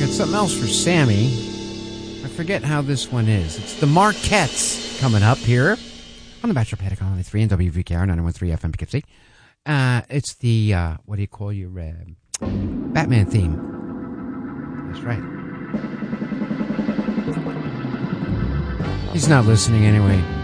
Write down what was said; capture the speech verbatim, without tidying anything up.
got something else for Sammy. I forget how this one is. It's the Marquettes coming up here on the Bachelor Paddock on three and W V K R ninety-one point three F M Poughkeepsie. Uh, it's the, uh, what do you call your uh, Batman theme? That's right. He's not listening anyway.